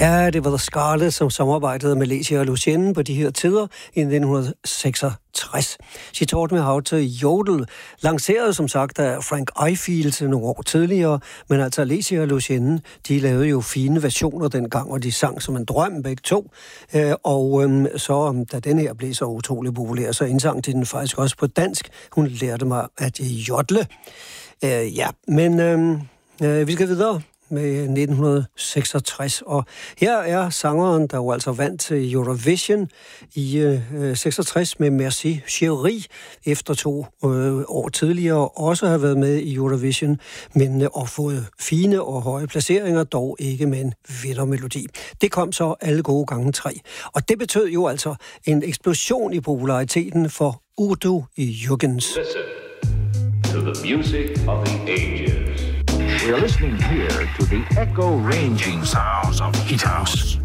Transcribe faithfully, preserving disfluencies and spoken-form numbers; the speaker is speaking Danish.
Ja, det var The Scarlet, som samarbejdede med Lecia og Lucienne på de her tider i nitten seksogtres. She Taught Me How to Yodel, lanceret som sagt af Frank Ifield nogle år tidligere, men altså Lecia og Lucienne, de lavede jo fine versioner dengang, og de sang som en drøm begge to. Og øhm, så, da den her blev så utrolig populær, så indsang de den faktisk også på dansk. Hun lærte mig at jodle. Øh, ja, men øhm, øh, vi skal videre med nitten seksogtres, og her er sangeren, der jo altså vandt til Eurovision i øh, seksogtres med Merci Chérie, efter to øh, år tidligere også har været med i Eurovision, men øh, og fået fine og høje placeringer, dog ikke med en vindermelodi. Det kom så alle gode gange tre, og det betød jo altså en eksplosion i populariteten for Udo Jürgens. Listen to the music of the ages. We are listening here to the echo-ranging sounds of Hit House.